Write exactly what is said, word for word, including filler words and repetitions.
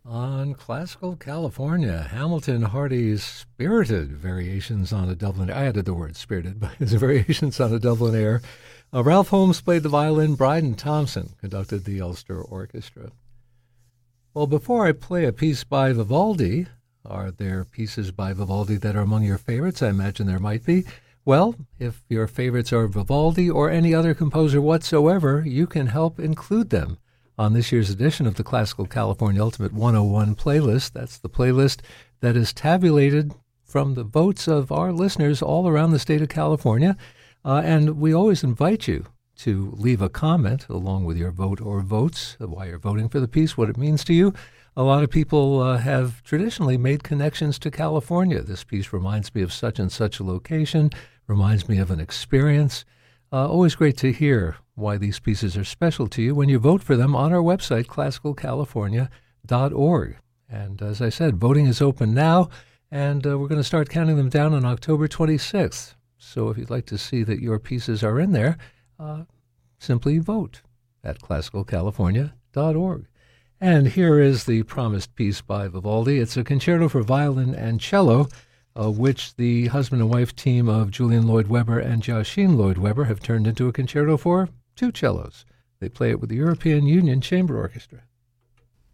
On Classical California, Hamilton Hardy's Spirited Variations on a Dublin. I added the word spirited, but it's Variations on a Dublin Air. Uh, Ralph Holmes played the violin. Bryden Thompson conducted the Ulster Orchestra. Well, before I play a piece by Vivaldi, are there pieces by Vivaldi that are among your favorites? I imagine there might be. Well, if your favorites are Vivaldi or any other composer whatsoever, you can help include them on this year's edition of the Classical California Ultimate one oh one playlist. That's the playlist that is tabulated from the votes of our listeners all around the state of California. Uh, and we always invite you to leave a comment along with your vote or votes, why you're voting for the piece, what it means to you. A lot of people uh, have traditionally made connections to California. This piece reminds me of such and such a location, reminds me of an experience. Uh, always great to hear why these pieces are special to you when you vote for them on our website, classical california dot org. And as I said, voting is open now, and uh, we're going to start counting them down on October twenty-sixth. So if you'd like to see that your pieces are in there, uh, simply vote at classical california dot org. And here is the promised piece by Vivaldi. It's a concerto for violin and cello, uh, which the husband and wife team of Julian Lloyd Webber and Joachim Lloyd Webber have turned into a concerto for two cellos. They play it with the European Union Chamber Orchestra.